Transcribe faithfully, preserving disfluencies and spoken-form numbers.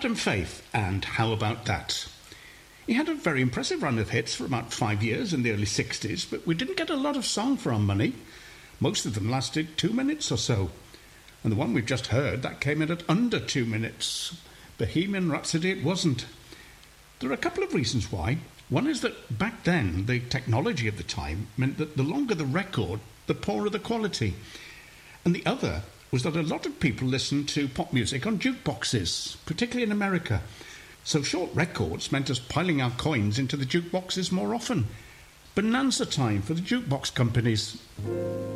Adam Faith, and How About That? He had a very impressive run of hits for about five years in the early sixties, but we didn't get a lot of song for our money. Most of them lasted two minutes or so. And the one we've just heard, that came in at under two minutes. Bohemian Rhapsody it wasn't. There are a couple of reasons why. One is that back then, the technology of the time meant that the longer the record, the poorer the quality. And the other was that a lot of people listened to pop music on jukeboxes, particularly in America. So short records meant us piling our coins into the jukeboxes more often. Bonanza time for the jukebox companies.